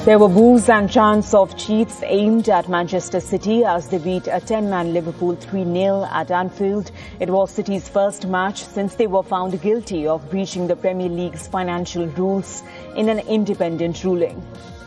There were boos and chants of cheats aimed at Manchester City as they beat a 10-man Liverpool 3-0 at Anfield. It was City's first match since they were found guilty of breaching the Premier League's financial rules in an independent ruling.